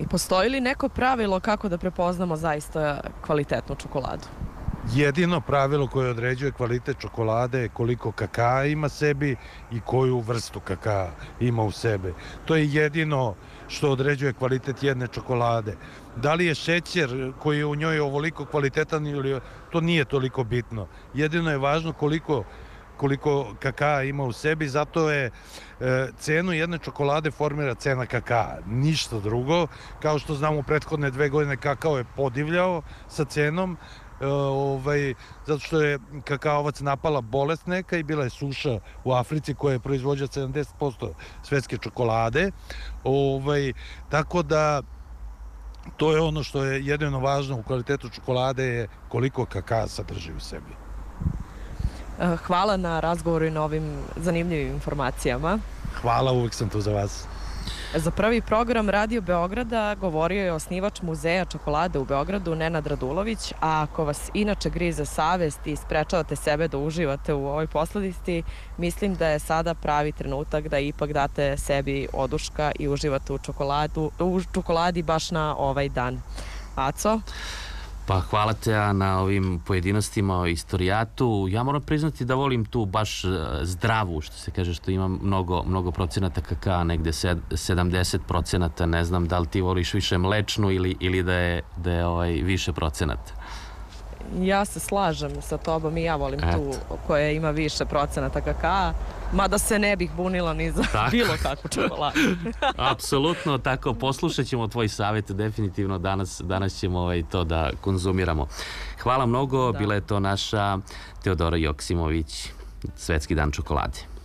Postoji li neko pravilo kako da prepoznamo zaista kvalitetnu čokoladu? Jedino pravilo koje određuje kvalitet čokolade je koliko kakaa ima sebi i koju vrstu kakaa ima u sebi. To je jedino što određuje kvalitet jedne čokolade. Da li je šećer koji je u njoj ovoliko kvalitetan ili to nije toliko bitno. Jedino je važno koliko kakaa ima u sebi, zato je cenu jedne čokolade formira cena kakaa, ništa drugo. Kao što znamo, u prethodne 2 godine kakao je podivljao sa cenom, zato što je kakaovac napala bolest neka i bila je suša u Africi koja je proizvođa 70% svetske čokolade. Tako da to je ono što je jedino važno u kvalitetu čokolade, je koliko kakaa sadrži u sebi. Hvala na razgovoru i na ovim zanimljivim informacijama. Hvala, uvek sam tu za vas. Za Prvi program Radio Beograda govorio je osnivač Muzeja čokolade u Beogradu Nenad Radulović, a ako vas inače grize savest i sprečavate sebe da uživate u ovoj posledici, mislim da je sada pravi trenutak da ipak date sebi oduška i uživate u čokoladi baš na ovaj dan. Aco? Pa hvala te na ovim pojedinostima o istorijatu. Ja moram priznati da volim tu baš zdravu, što se kaže, što ima mnogo procenata kakaa, negde 70%. Ne znam da li ti voliš više mlečnu ili da je više procenata. Ja se slažem sa tobom i ja volim tu koja ima više procenata kakaa, mada se ne bih bunila ni za bilo kakvu čokoladu. Apsolutno, tako, poslušat ćemo tvoj savjet, definitivno danas ćemo to da konzumiramo. Hvala mnogo, bila je to naša Teodora Joksimović, Svetski dan čokolade.